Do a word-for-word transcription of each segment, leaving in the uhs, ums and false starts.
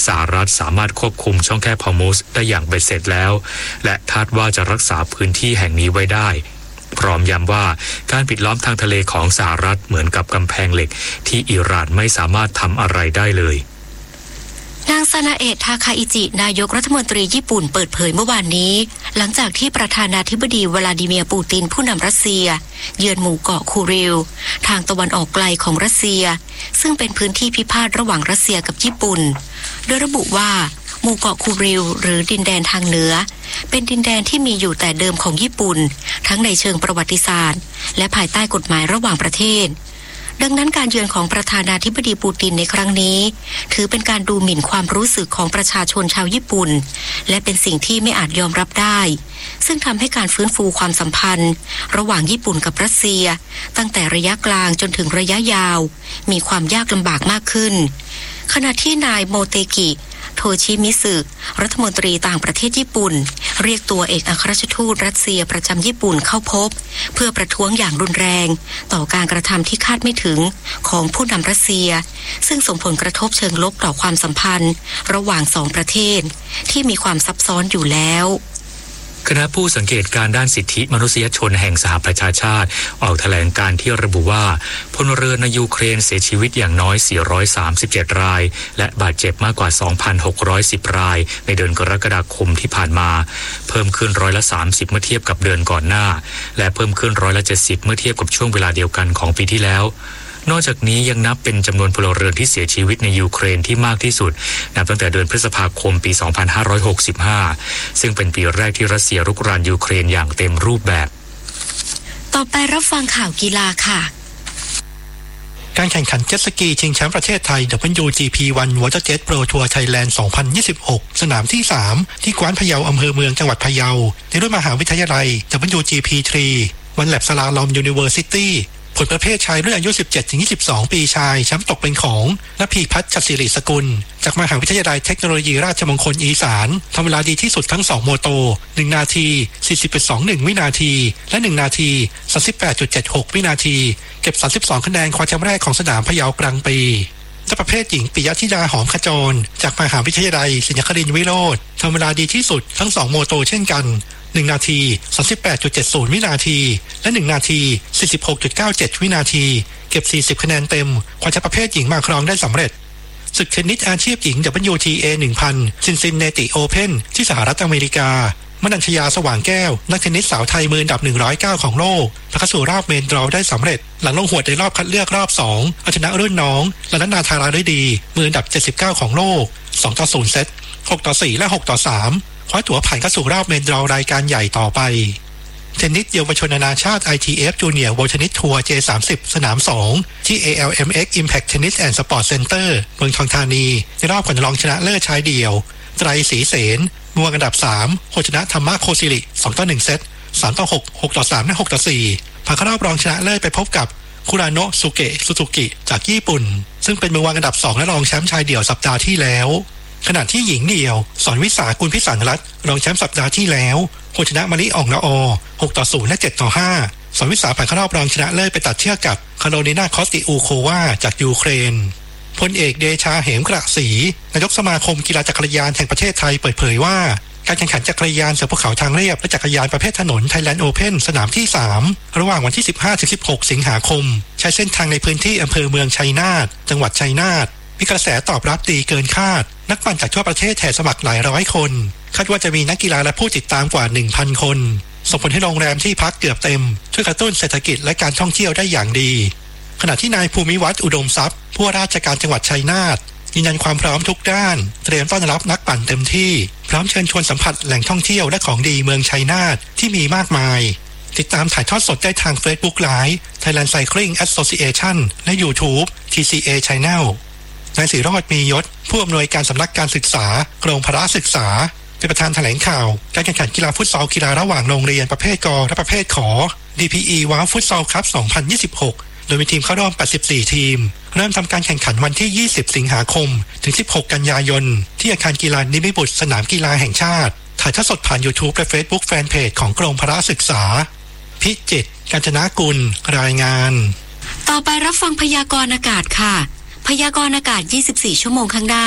สหรัฐสามารถควบคุมช่องแคบฮอร์มุซได้อย่างเบ็ดเสร็จแล้วและคาดว่าจะรักษาพื้นที่แห่งนี้ไว้ได้พร้อมย้ำว่าการปิดล้อมทางทะเลของสหรัฐเหมือนกับกำแพงเหล็กที่อิหร่านไม่สามารถทำอะไรได้เลยนางซานาเอะ ทาคาอิจินายกรัฐมนตรีญี่ปุ่นเปิดเผยเมื่อวานนี้หลังจากที่ประธานาธิบดีวลาดิเมียร์ปูตินผู้นำรัสเซียเยือนหมู่เกาะคูริลทางตะวันออกไกลของรัสเซียซึ่งเป็นพื้นที่พิพาทระหว่างรัสเซียกับญี่ปุ่นโดยระบุว่าหมู่เกาะคูริลหรือดินแดนทางเหนือเป็นดินแดนที่มีอยู่แต่เดิมของญี่ปุ่นทั้งในเชิงประวัติศาสตร์และภายใต้กฎหมายระหว่างประเทศดังนั้นการเยือนของประธานาธิบดีปูตินในครั้งนี้ถือเป็นการดูหมิ่นความรู้สึกของประชาชนชาวญี่ปุ่นและเป็นสิ่งที่ไม่อาจยอมรับได้ซึ่งทำให้การฟื้นฟูความสัมพันธ์ระหว่างญี่ปุ่นกับรัสเซียตั้งแต่ระยะกลางจนถึงระยะยาวมีความยากลำบากมากขึ้นขณะที่นายโมเตกิโทชิมิสึรัฐมนตรีต่างประเทศญี่ปุ่นเรียกตัวเอกอัครราชทูตรัสเซียประจำญี่ปุ่นเข้าพบเพื่อประท้วงอย่างรุนแรงต่อการกระทำที่คาดไม่ถึงของผู้นำรัสเซียซึ่งส่งผลกระทบเชิงลบต่อความสัมพันธ์ระหว่างสองประเทศที่มีความซับซ้อนอยู่แล้วคณะผู้สังเกตการด้านสิทธิมนุษยชนแห่งสหประชาชาติออกแถลงการที่ระบุว่าพลเรือนในยูเครนเสียชีวิตอย่างน้อยสี่ร้อยสามสิบเจ็ดรายและบาดเจ็บมากกว่า สองพันหกร้อยสิบ รายในเดือนกรกฎาคมที่ผ่านมาเพิ่มขึ้นร้อยละสามสิบเมื่อเทียบกับเดือนก่อนหน้าและเพิ่มขึ้นร้อยละเจ็ดสิบเมื่อเทียบกับช่วงเวลาเดียวกันของปีที่แล้วนอกจากนี้ยังนับเป็นจำนวนพลเรือนที่เสียชีวิตในยูเครนที่มากที่สุดนับตั้งแต่เดือนพฤษภาคมปีสองพันห้าร้อยหกสิบห้าซึ่งเป็นปีแรกที่รัสเซียรุกรานยูเครนอย่างเต็มรูปแบบต่อไปรับฟังข่าวกีฬาค่ะการแข่งขันเจ็ตสกีชิงแชมป์ประเทศไทย ดับเบิลยู จี พี วัน Waterjet Pro Tour Thailand สองพันยี่สิบหกสนามที่สามที่กว้านพะเยาอำเภอเมืองจังหวัดพะเยาในรุ่นมหาวิทยาลัย ดับเบิลยู จี พี สาม วันแลบสลาลอม Universityผลประเภทชายรุ่นอายุ สิบเจ็ดถึงยี่สิบสอง ปีชายแชมป์ตกเป็นของณพีพัฒน์ ชัดศิริสกุลจากมหาวิทยาลัยเทคโนโลยีราชมงคลอีสานทำเวลาดีที่สุดทั้งสองโมโตหนึ่งนาที สี่สิบจุดสองหนึ่ง วินาทีและหนึ่งนาที สามสิบแปดจุดเจ็ดหก วินาทีเก็บสามสิบสองคะแนนคว้าแชมป์แรกของสนามพะเยากลางปีและประเภทหญิงปิยธิดาหอมขจรจากมหาวิทยาลัยศรีนครินทร์วิโรจน์ทำเวลาดีที่สุดทั้งสองโมโตเช่นกันหนึ่งนาที สามสิบแปดจุดเจ็ดศูนย์ วินาทีและหนึ่งนาที สี่สิบหกจุดเก้าเจ็ด วินาทีเก็บสี่สิบคะแนนเต็มคว้าแชมป์ประเภทหญิงมาครองได้สำเร็จศึกเทนนิสอาชีพหญิง ดับเบิลยู ที เอ หนึ่งพัน ซินซินเนติโอเพ่นที่สหรัฐอเมริกามนัญชยาสว่างแก้วนักเทนนิสสาวไทยมืออันดับหนึ่งร้อยเก้าของโลกเข้าสู่รอบเมนดรอว์ได้สำเร็จหลังลงหัวในรอบคัดเลือกรอบสองเอาชนะรุ่นน้องรัตนาธาราฤดีมืออันดับเจ็ดสิบเก้าของโลกสองต่อศูนย์เซตหกต่อสี่และหกต่อสามคว้าตั๋วผ่านเข้าสู่รอบเมนดรอว์รายการใหญ่ต่อไปเทนนิสเยาวชนนานาชาติ ไอ ที เอฟ Junior World Tennis Tour เจ สามสิบ สนามสองที่ เอ แอล เอ็ม เอ็กซ์ Impact Tennis and Sport Center เมืองทองธานีในรอบก่อนรองชนะเลิศชายเดี่ยวไตรศรีเสนมืออันดับสามโคชนะธรรมะโคสิริสองต่อหนึ่งเซตสามต่อหก หกต่อสามและหกต่อสี่ผ่านเข้ารอบรองชนะเลิศไปพบกับคุราโนะสุเกะซูซูกิจากญี่ปุ่นซึ่งเป็นมือวางอันดับสองและรองแชมป์ชายเดี่ยวสัปดาห์ที่แล้วขณะที่หญิงเดี่ยวสอนวิสากุลพิสันรัตน์รองแชมป์สัปดาห์ที่แล้วโคชนะมาริอ่องละออหกต่อศูนย์และเจ็ดต่อห้าสอนวิสาผ่านเข้ารอบรองชนะเลิศไปตัดเชือกกับคาโรลินาคอสติอูโควาจากยูเครนพลเอกเดชาเหมกระศรีนายกสมาคมกีฬาจักรยานแห่งประเทศไทยเปิดเผยว่าการแข่งขันจักรยานเสือภูเขาทางเรียบและจักรยานประเภทถนน Thailand Open สนามที่สามระหว่างวันที่สิบห้าถึงสิบหกสิงหาคมใช้เส้นทางในพื้นที่อำเภอเมืองชัยนาทจังหวัดชัยนาทมีกระแสตอบรับดีเกินคาดนักปั่นจากทั่วประเทศแห่สมัครหลายร้อยคนคาดว่าจะมีนักกีฬาและผู้ติดตามกว่า หนึ่งพัน คนส่งผลให้โรงแรมที่พักเกือบเต็มช่วยกระตุ้นเศรษฐกิจและการท่องเที่ยวได้อย่างดีขณะที่นายภูมิวัฒน์อุดมทรัพย์ผู้ว่าราชการจังหวัดชัยนาทยืนยันความพร้อมทุกด้านเตรียมต้อนรับนักปั่นเต็มที่พร้อมเชิญชวนสัมผัสแหล่งท่องเที่ยวและของดีเมืองชัยนาทที่มีมากมายติดตามถ่ายทอดสดได้ทาง Facebook Live Thailand Cycling Association และ YouTube ที ซี เอ Channel นายศิโรจน์มียศผู้อำนวยการสำนักการศึกษากรมพละศึกษาเป็นประธานแถลงข่าวการแข่งขันกีฬาฟุตซอลกีฬาระหว่างโรงเรียนประเภทกและประเภทขอ ดี พี อี ว้าวฟุตซอลคัพ สองพันยี่สิบหกโดยมีทีมเข้าร่วมแปดสิบสี่ทีมเริ่มทำการแข่งขันวันที่ยี่สิบสิงหาคมถึงสิบหกกันยายนที่อาคารกีฬานิมิบุตรสนามกีฬาแห่งชาติถ่ายทอดสดผ่าน YouTube และ Facebook แฟนเพจของกรมพละศึกษาพิจิตร กาญจนากุลรายงานต่อไปรับฟังพยากรณ์อากาศค่ะพยากรณ์อากาศยี่สิบสี่ชั่วโมงข้างหน้า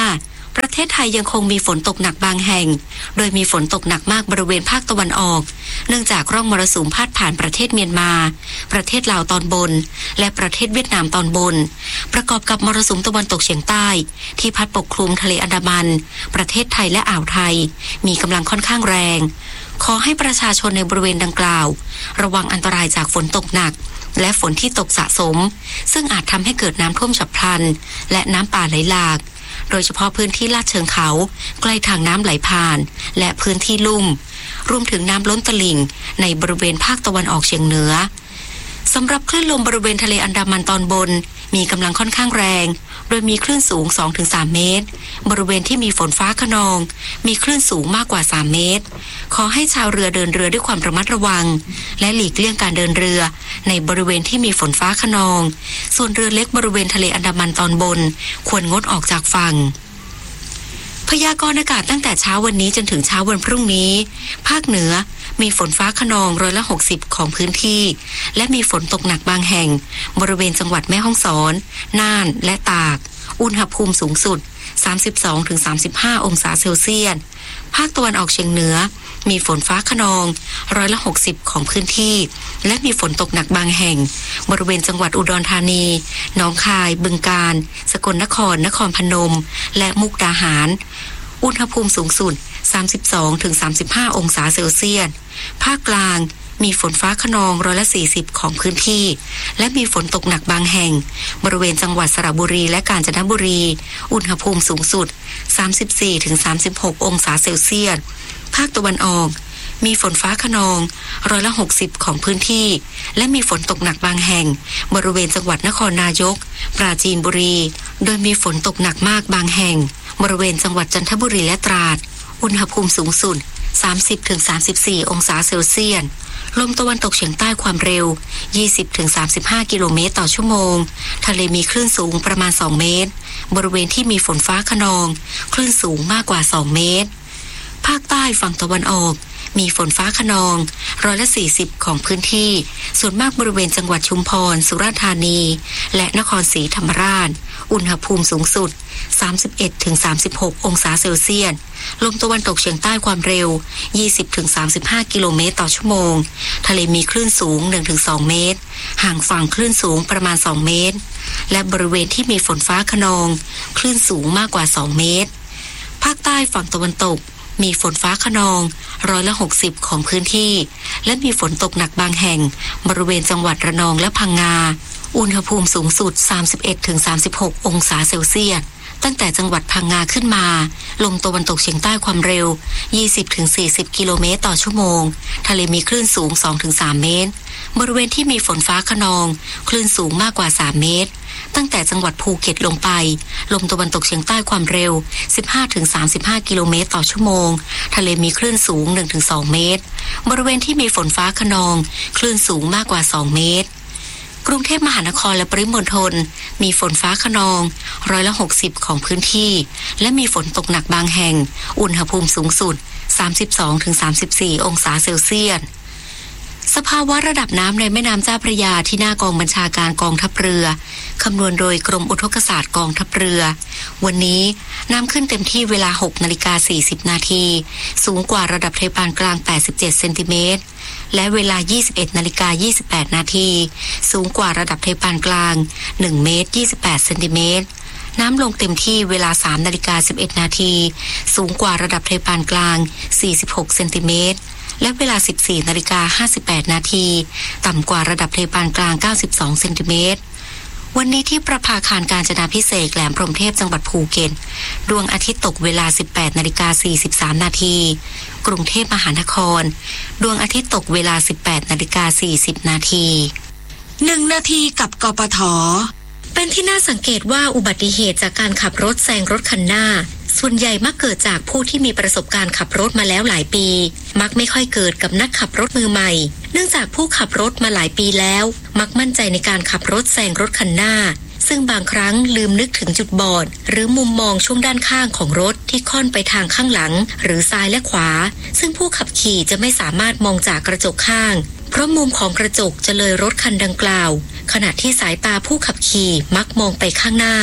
ประเทศไทยยังคงมีฝนตกหนักบางแห่งโดยมีฝนตกหนักมากบริเวณภาคตะวันออกเนื่องจากร่องมรสุมพาดผ่านประเทศเมียนมาประเทศลาวตอนบนและประเทศเวียดนามตอนบนประกอบกับมรสุมตะวันตกเฉียงใต้ที่พัดปกคลุมทะเลอันดามันประเทศไทยและอ่าวไทยมีกำลังค่อนข้างแรงขอให้ประชาชนในบริเวณดังกล่าวระวังอันตรายจากฝนตกหนักและฝนที่ตกสะสมซึ่งอาจทำให้เกิดน้ำท่วมฉับพลันและน้ำป่าไหลหลากโดยเฉพาะพื้นที่ลาดเชิงเขาใกล้ทางน้ำไหลผ่านและพื้นที่ลุ่มรวมถึงน้ำล้นตลิ่งในบริเวณภาคตะวันออกเฉียงเหนือสำหรับคลื่นลมบริเวณทะเลอันดามันตอนบนมีกำลังค่อนข้างแรงโดยมีคลื่นสูง สองถึงสาม เมตรบริเวณที่มีฝนฟ้าคะนองมีคลื่นสูงมากกว่าสามเมตรขอให้ชาวเรือเดินเรือด้วยความระมัดระวังและหลีกเลี่ยงการเดินเรือในบริเวณที่มีฝนฟ้าคะนองส่วนเรือเล็กบริเวณทะเลอันดามันตอนบนควรงดออกจากฝั่งพยากรณ์อากาศตั้งแต่เช้าวันนี้จนถึงเช้าวันพรุ่งนี้ภาคเหนือมีฝนฟ้าคะนองร้อยละหกสิบของพื้นที่และมีฝนตกหนักบางแห่งบริเวณจังหวัดแม่ฮ่องสอนน่านและตากอุณหภูมิสูงสุด สามสิบสองถึงสามสิบห้า องศาเซลเซียสภาคตะวันออกเฉียงเหนือมีฝนฟ้าคะนองร้อยละหกสิบของพื้นที่และมีฝนตกหนักบางแห่งบริเวณจังหวัดอุดรธานีหนองคายบึงกาฬสกลนครนครพนมและมุกดาหารอุณหภูมิสูงสุด สามสิบสองถึงสามสิบห้า องศาเซลเซียสภาคกลางมีฝนฟ้าคะนองร้อยละสี่สิบของพื้นที่และมีฝนตกหนักบางแห่งบริเวณจังหวัดสระบุรีและกาญจนบุรีอุณหภูมิสูงสุด สามสิบสี่ถึงสามสิบหก องศาเซลเซียสภาคตะวันออกมีฝนฟ้าคะนองร้อยละหกสิบของพื้นที่และมีฝนตกหนักบางแห่งบริเวณจังหวัดนครนายกปราจีนบุรีโดยมีฝนตกหนักมากบางแห่งบริเวณจังหวัดจันทบุรีและตราดอุณหภูมิสูงสุด สามสิบถึงสามสิบสี่ องศาเซลเซียสลมตะวันตกเฉียงใต้ความเร็ว ยี่สิบถึงสามสิบห้า กิโลเมตรต่อชั่วโมงทะเลมีคลื่นสูงประมาณสองเมตรบริเวณที่มีฝนฟ้าคะนองคลื่นสูงมากกว่าสองเมตรภาคใต้ฝั่งตะวันออกมีฝนฟ้าคะนองร้อยละสี่สิบของพื้นที่ส่วนมากบริเวณจังหวัดชุมพรสุราษฎร์ธานีและนครศรีธรรมราชอุณหภูมิสูงสุด สามสิบเอ็ดถึงสามสิบหก องศาเซลเซียสลมตะวันตกเฉียงใต้ความเร็ว ยี่สิบถึงสามสิบห้า กิโลเมตรต่อชั่วโมงทะเลมีคลื่นสูง หนึ่งถึงสอง เมตรห่างฝั่งคลื่นสูงประมาณสองเมตรและบริเวณที่มีฝนฟ้าคะนองคลื่นสูงมากกว่าสองเมตรภาคใต้ฝั่งตะวันตกมีฝนฟ้าคะนองร้อยละหกสิบของพื้นที่และมีฝนตกหนักบางแห่งบริเวณจังหวัดระนองและพังงาอุณหภูมิสูงสุด สามสิบเอ็ดถึงสามสิบหก องศาเซลเซียสตั้งแต่จังหวัดพังงาขึ้นมาลมตะวันตกเฉียงใต้ความเร็ว ยี่สิบถึงสี่สิบ กิโลเมตรต่อชั่วโมงทะเลมีคลื่นสูง สองถึงสาม เมตรบริเวณที่มีฝนฟ้าคะนองคลื่นสูงมากกว่าสามเมตรตั้งแต่จังหวัดภูเก็ตลงไปลมตะวันตกเฉียงใต้ความเร็ว สิบห้าถึงสามสิบห้า กิโลเมตรต่อชั่วโมงทะเลมีคลื่นสูง หนึ่งถึงสอง เมตรบริเวณที่มีฝนฟ้าคะนองคลื่นสูงมากกว่าสองเมตรกรุงเทพมหานครและปริมณฑลมีฝนฟ้าคะนองร้อยละหกสิบของพื้นที่และมีฝนตกหนักบางแห่งอุณหภูมิสูงสุด สามสิบสองถึงสามสิบสี่ องศาเซลเซียสสภาวะระดับน้ำในแม่น้ำเจ้าพระยาที่หน้ากองบัญชาการกองทัพเรือคำนวณโดยกรมอุทกศาสตร์กองทัพเรือวันนี้น้ำขึ้นเต็มที่เวลา หกนาฬิกาสี่สิบ นาทีสูงกว่าระดับทะเลปานกลางแปดสิบเจ็ดเซนติเมตรและเวลา ยี่สิบเอ็ดนาฬิกายี่สิบแปด นาทีสูงกว่าระดับทะเลปานกลางหนึ่งเมตรยี่สิบแปดเซนติเมตรน้ำลงเต็มที่เวลา สามนาฬิกาสิบเอ็ด นาทีสูงกว่าระดับทะเลปานกลางสี่สิบหกเซนติเมตรและเวลา สิบสี่นาฬิกาห้าสิบแปด นาทีต่ำกว่าระดับทะเลปานกลางเก้าสิบสองเซนติเมตรวันนี้ที่ประภาคารกาญจนาภิเษกแหลมพรหมเทพจังหวัดภูเก็ตดวงอาทิตย์ตกเวลา สิบแปดนาฬิกาสี่สิบสาม นาทีกรุงเทพมหานครดวงอาทิตย์ตกเวลา สิบแปดนาฬิกาสี่สิบ นาทีหนึ่งนาทีกับกปท.เป็นที่น่าสังเกตว่าอุบัติเหตุจากการขับรถแซงรถคันหน้าส่วนใหญ่มักเกิดจากผู้ที่มีประสบการณ์ขับรถมาแล้วหลายปีมักไม่ค่อยเกิดกับนักขับรถมือใหม่เนื่องจากผู้ขับรถมาหลายปีแล้วมักมั่นใจในการขับรถแซงรถคันหน้าซึ่งบางครั้งลืมนึกถึงจุดบอดหรือมุมมองช่วงด้านข้างของรถที่ค่อนไปทางข้างหลังหรือซ้ายและขวาซึ่งผู้ขับขี่จะไม่สามารถมองจากกระจกข้างเพราะมุมของกระจกจะเลยรถคันดังกล่าวขณะที่สายตาผู้ขับขี่มักมองไปข้างหน้า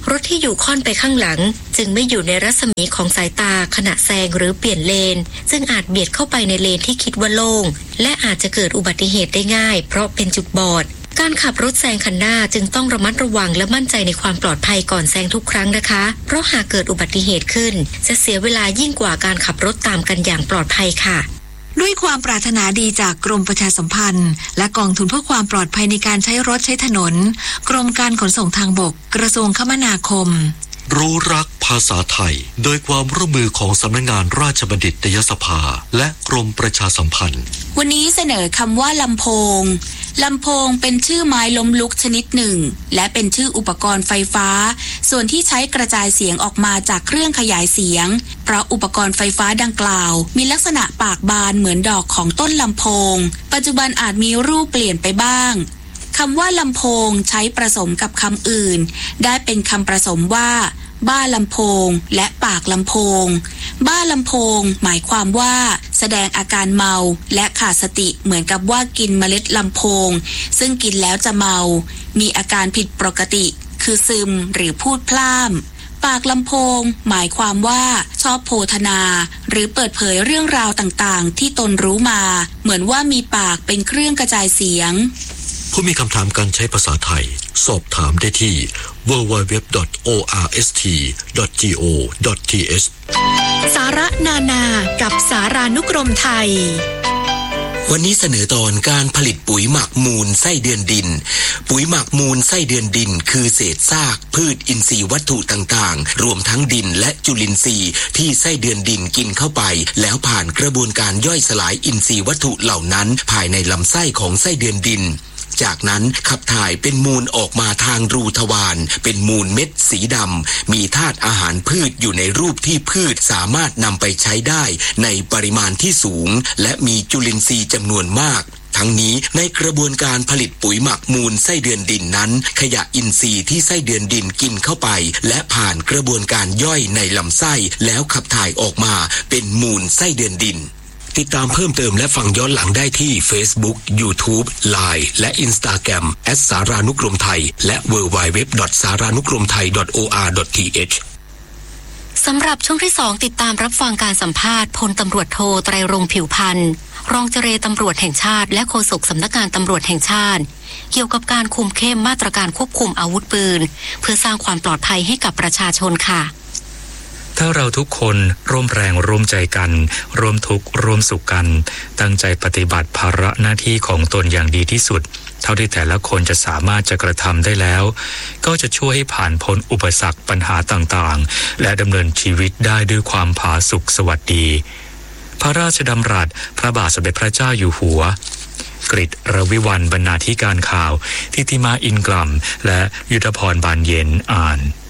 รถที่อยู่ค่อนไปข้างหลังจึงไม่อยู่ในรัศมีของสายตาขณะแซงหรือเปลี่ยนเลนซึ่งอาจเบียดเข้าไปในเลนที่คิดว่าโล่งและอาจจะเกิดอุบัติเหตุได้ง่ายเพราะเป็นจุดบอดการขับรถแซงคันหน้าจึงต้องระมัดระวังและมั่นใจในความปลอดภัยก่อนแซงทุกครั้งนะคะเพราะหากเกิดอุบัติเหตุขึ้นจะเสียเวลายิ่งกว่าการขับรถตามกันอย่างปลอดภัยค่ะด้วยความปรารถนาดีจากกรมประชาสัมพันธ์และกองทุนเพื่อความปลอดภัยในการใช้รถใช้ถนนกรมการขนส่งทางบกกระทรวงคมนาคมรู้รักภาษาไทยโดยความร่วมมือของสำนักงานราชบัณฑิตยสภาและกรมประชาสัมพันธ์วันนี้เสนอคำว่าลำโพงลำโพงเป็นชื่อไม้ล้มลุกชนิดหนึ่งและเป็นชื่ออุปกรณ์ไฟฟ้าส่วนที่ใช้กระจายเสียงออกมาจากเครื่องขยายเสียงเพราะอุปกรณ์ไฟฟ้าดังกล่าวมีลักษณะปากบานเหมือนดอกของต้นลำโพงปัจจุบันอาจมีรูปเปลี่ยนไปบ้างคำว่าลำโพงใช้ผสมกับคำอื่นได้เป็นคำผสมว่าบ้าลำโพงและปากลำโพงบ้าลำโพงหมายความว่าแสดงอาการเมาและขาดสติเหมือนกับว่ากินเมล็ดลำโพงซึ่งกินแล้วจะเมามีอาการผิดปกติคือซึมหรือพูดพล่ำปากลำโพงหมายความว่าชอบโพธนาหรือเปิดเผยเรื่องราวต่างๆที่ตนรู้มาเหมือนว่ามีปากเป็นเครื่องกระจายเสียงผู้มีคำถามการใช้ภาษาไทยสอบถามได้ที่ ดับเบิลยู ดับเบิลยู ดับเบิลยู ดอท โอ อาร์ เอส ที ดอท จี โอ ดอท ที เอชสาระนานากับสารานุกรมไทยวันนี้เสนอตอนการผลิตปุ๋ยหมักมูลไส้เดือนดินปุ๋ยหมักมูลไส้เดือนดินคือเศษซากพืชอินทรีย์วัตถุต่างๆรวมทั้งดินและจุลินทรีย์ที่ไส้เดือนดินกินเข้าไปแล้วผ่านกระบวนการย่อยสลายอินทรีย์วัตถุเหล่านั้นภายในลำไส้ของไส้เดือนดินจากนั้นขับถ่ายเป็นมูลออกมาทางรูทวารเป็นมูลเม็ดสีดำมีธาตุอาหารพืชอยู่ในรูปที่พืชสามารถนำไปใช้ได้ในปริมาณที่สูงและมีจุลินทรีย์จำนวนมากทั้งนี้ในกระบวนการผลิตปุ๋ยหมักมูลไส้เดือนดินนั้นขยะอินทรีย์ที่ไส้เดือนดินกินเข้าไปและผ่านกระบวนการย่อยในลำไส้แล้วขับถ่ายออกมาเป็นมูลไส้เดือนดินติดตามเพิ่มเติมและฟังย้อนหลังได้ที่ Facebook YouTube ไลน์ และ Instagram แอท สารานุกรมไทยและ ดับเบิลยู ดับเบิลยู ดับเบิลยู ดอท สารานุกรมไทย ดอท โอ อาร์ ดอท ที เอชสำหรับช่วงที่สองติดตามรับฟังการสัมภาษณ์พลตำรวจโทไตรรงค์ผิวพรรณรองเจรตำรวจแห่งชาติและโฆษกสำนักงานตำรวจแห่งชาติเกี่ยวกับการคุมเข้มมาตรการควบคุมอาวุธปืนเพื่อสร้างความปลอดภัยให้กับประชาชนค่ะถ้าเราทุกคนร่วมแรงร่วมใจกันร่วมทุกข์ร่วมสุขกันตั้งใจปฏิบัติภาระหน้าที่ของตนอย่างดีที่สุดเท่าที่แต่ละคนจะสามารถจะกระทำได้แล้วก็จะช่วยให้ผ่านพ้นอุปสรรคปัญหาต่างๆและดำเนินชีวิตได้ด้วยความผาสุกสวัสดีพระราชดำรัสพระบาทสมเด็จพระเจ้าอยู่หัวกฤษรวิวรรณบรรณาธิการข่าวทิติมาอินกลัมและยุทธพรบานเย็นอ่าน